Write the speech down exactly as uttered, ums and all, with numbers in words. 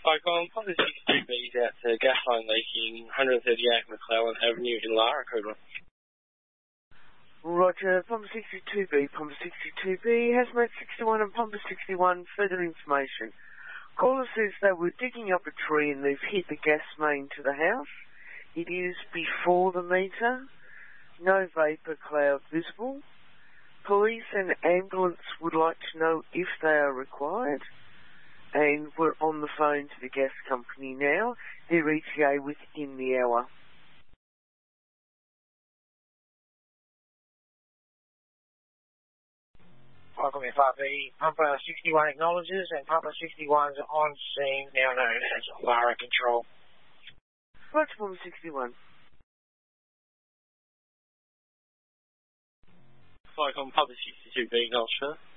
Flycom, Pumper sixty-two B is out to gas line leaking, one thirty-eight McClellan Avenue in Lara, Cobra. Roger, Pumper sixty-two B, Pumper sixty-two B, Hazmat sixty-one and Pumper sixty-one, further information. Caller says they were digging up a tree and they've hit the gas main to the house. It is before the meter, no vapour cloud visible. Police and ambulance would like to know if they are required. And we're on the phone to the gas company now. Their E T A within the hour. Welcome F R B. Pumper sixty-one acknowledges and Pumper sixty-one's on scene, now known as Lara Control. Roger, Pumper sixty-one. Flycom, Pumper sixty-two B, acknowledge, sir.